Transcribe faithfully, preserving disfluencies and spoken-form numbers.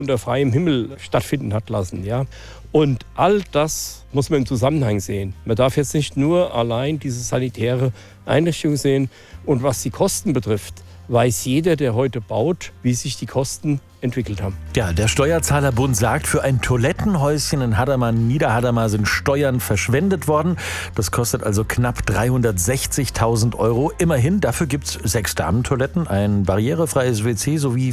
unter freiem Himmel stattfinden hat lassen. Ja? Und all das muss man im Zusammenhang sehen. Man darf jetzt nicht nur allein diese sanitäre Einrichtung sehen. Und was die Kosten betrifft, weiß jeder, der heute baut, wie sich die Kosten entwickelt haben. Ja, der Steuerzahlerbund sagt, für ein Toilettenhäuschen in Hadamar, Niederhadamar sind Steuern verschwendet worden. Das kostet also knapp dreihundertsechzigtausend Euro. Immerhin, dafür gibt es sechs Damentoiletten, ein barrierefreies W C sowie